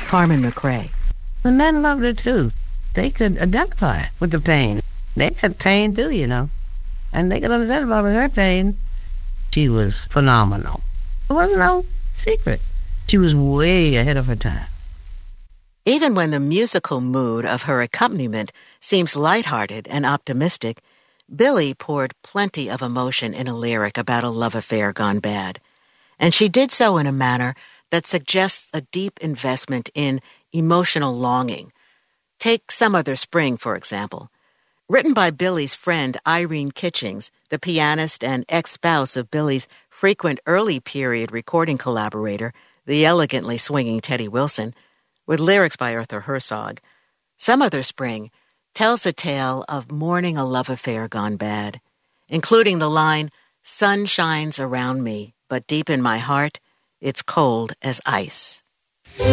Carmen McRae. The men loved her too. They could identify with the pain. They had pain too, you know. And they could identify with her pain. She was phenomenal. It wasn't no secret. She was way ahead of her time. Even when the musical mood of her accompaniment seems lighthearted and optimistic, Billie poured plenty of emotion in a lyric about a love affair gone bad. And she did so in a manner that suggests a deep investment in emotional longing. Take Some Other Spring, for example. Written by Billie's friend Irene Kitchings, the pianist and ex-spouse of Billie's frequent early-period recording collaborator, the elegantly swinging Teddy Wilson, with lyrics by Arthur Herzog, Some Other Spring tells a tale of mourning a love affair gone bad, including the line, "Sun shines around me, but deep in my heart, it's cold as ice."